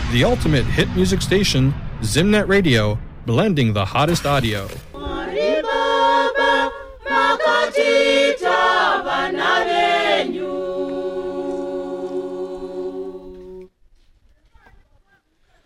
The ultimate hit music station, Zimnet Radio, blending the hottest audio.